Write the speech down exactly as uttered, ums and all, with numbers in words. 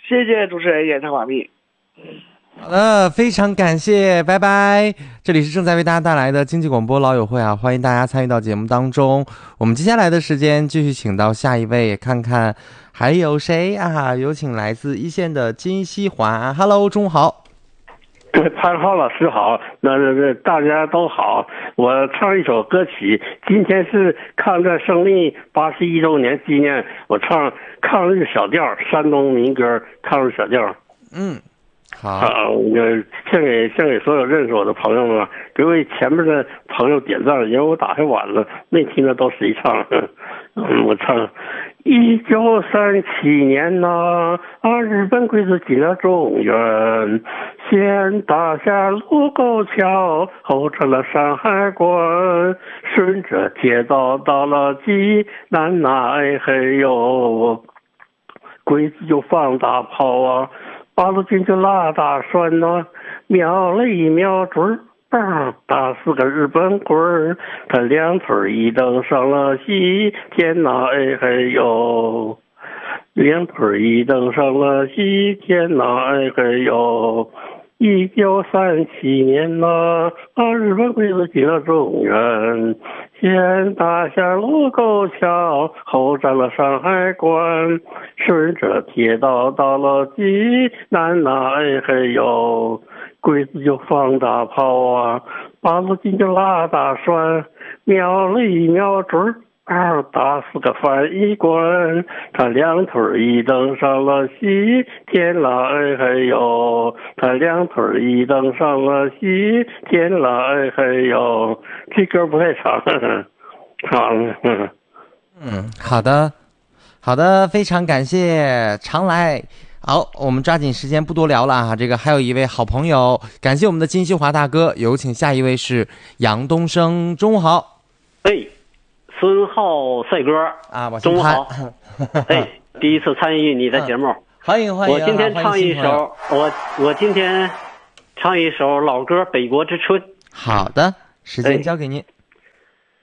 谢谢主持人，演唱完毕。 好的，非常感谢，拜拜。这里是正在为大家带来的经济广播老友会啊，欢迎大家参与到节目当中。我们接下来的时间继续请到下一位，看看还有谁啊？有请来自一线的金希华 ，Hello， 中午好。 潘浩老师好，那那大家都好。我唱一首歌曲，今天是抗战胜利八十一周年纪念，我唱抗日小调，山东民歌抗日小调。 嗯，好。 啊，呃，献给献给所有认识我的朋友们，给我前面的朋友点赞，因为我打开晚了，没听着都谁唱。嗯，我唱。一九三七年呐、啊，日本鬼子进了中原，先打下卢沟桥，后撤了山海关，顺着铁道到了济南呐，哎嘿呦，鬼子就放大炮啊，八路军就拉大栓呐、啊，瞄了一瞄准。棒打死个日本鬼儿，他两腿一蹬上了西天呐，哎嘿呦，两腿一蹬上了西天呐，哎嘿呦。一九三七年呐，啊，日本鬼子进了中原，先打下卢沟桥，后占了山海关，顺着铁道到了济南呐，哎嘿呦。鬼子就放大炮啊，八路军就拉大栓，瞄了一瞄准儿，打死个翻译官，他两腿一蹬上了西天了，哎嘿呦，他两腿一蹬上了西天了，哎嘿呦，这歌不太长，长了。 嗯，好的，好的，非常感谢常来。好，我们抓紧时间不多聊了啊！这个还有一位好朋友，感谢我们的金希华大哥。有请下一位是杨东升，中午好。 哎，孙浩帅哥啊，我中午好。哎，第一次参与你的节目， 嗯、欢迎欢迎。 我今天唱一首，我我今天唱一首老歌《北国之春》。 好的，时间交给您。哎